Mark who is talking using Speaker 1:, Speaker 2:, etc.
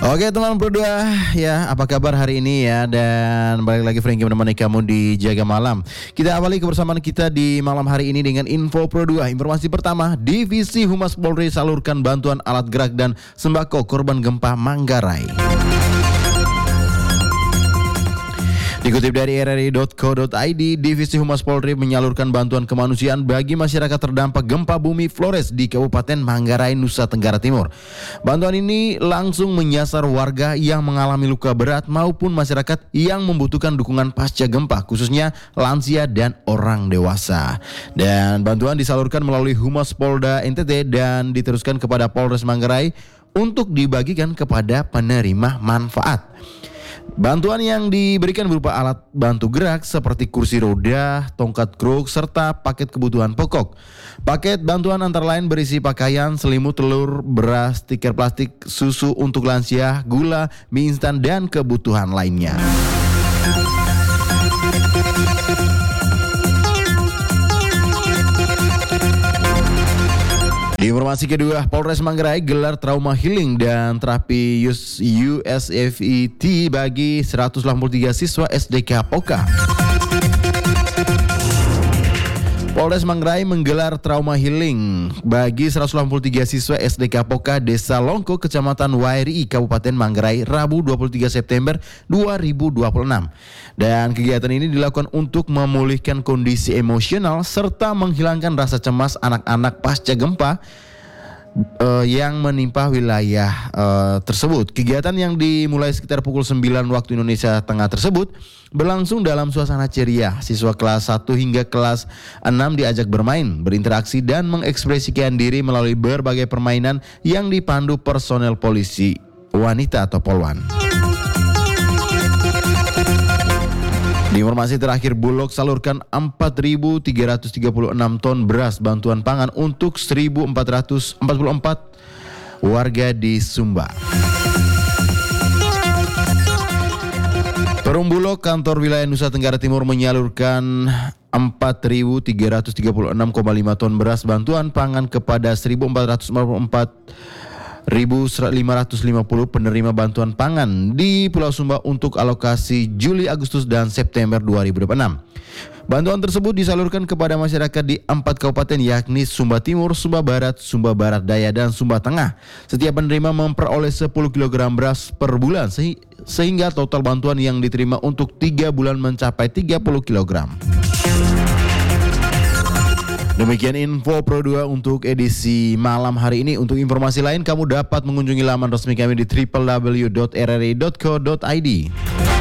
Speaker 1: Oke teman berdua, ya apa kabar hari ini ya? Dan balik lagi Franky menemani kamu di Jaga Malam. Kita awali kebersamaan kita di malam hari ini dengan info Pro 2. Informasi pertama, Divisi Humas Polri salurkan bantuan alat gerak dan sembako korban gempa Manggarai. Dikutip dari rri.co.id, Divisi Humas Polri menyalurkan bantuan kemanusiaan bagi masyarakat terdampak gempa bumi Flores di Kabupaten Manggarai, Nusa Tenggara Timur. Bantuan ini langsung menyasar warga yang mengalami luka berat maupun masyarakat yang membutuhkan dukungan pasca gempa, khususnya lansia dan orang dewasa. Dan bantuan disalurkan melalui Humas Polda NTT dan diteruskan kepada Polres Manggarai untuk dibagikan kepada penerima manfaat. Bantuan yang diberikan berupa alat bantu gerak seperti kursi roda, tongkat kruk, serta paket kebutuhan pokok. Paket bantuan antara lain berisi pakaian, selimut, telur, beras, stiker plastik, susu untuk lansia, gula, mie instan, dan kebutuhan lainnya. Di informasi kedua, Polres Manggarai gelar trauma healing dan terapi USFET bagi 183 siswa SDK Poka. Polres Manggarai menggelar trauma healing bagi 183 siswa SDK Poka Desa Longko, Kecamatan Wairi, Kabupaten Manggarai, Rabu 23 September 2026. Dan kegiatan ini dilakukan untuk memulihkan kondisi emosional serta menghilangkan rasa cemas anak-anak pasca gempa yang menimpa wilayah tersebut. Kegiatan yang dimulai sekitar pukul 9 waktu Indonesia Tengah tersebut berlangsung dalam suasana ceria. Siswa kelas 1 hingga kelas 6 diajak bermain, berinteraksi dan mengekspresikan diri melalui berbagai permainan yang dipandu personel polisi wanita atau polwan. Di informasi terakhir, Bulog salurkan 4.336 ton beras bantuan pangan untuk 1.444 warga di Sumba. Perum Bulog Kantor Wilayah Nusa Tenggara Timur menyalurkan 4.336,5 ton beras bantuan pangan kepada 1.444.550 penerima bantuan pangan di Pulau Sumba untuk alokasi Juli, Agustus, dan September 2026. Bantuan tersebut disalurkan kepada masyarakat di 4 kabupaten yakni Sumba Timur, Sumba Barat, Sumba Barat Daya, dan Sumba Tengah. Setiap penerima memperoleh 10 kg beras per bulan sehingga total bantuan yang diterima untuk 3 bulan mencapai 30 kg. Demikian info Pro 2 untuk edisi malam hari ini. Untuk informasi lain kamu dapat mengunjungi laman resmi kami di www.rri.co.id.